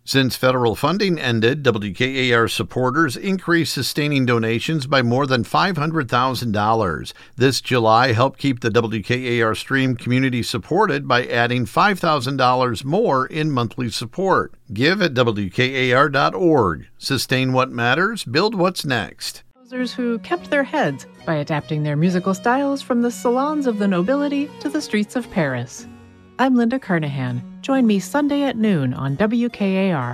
Since federal funding ended, WKAR supporters increased sustaining donations by more than $500,000. This July helped keep the WKAR stream community supported by adding $5,000 more in monthly support. Give at WKAR.org. Sustain what matters, build what's next. Composers who kept their heads by adapting their musical styles from the salons of the nobility to the streets of Paris. I'm Linda Carnahan. Join me Sunday at noon on WKAR.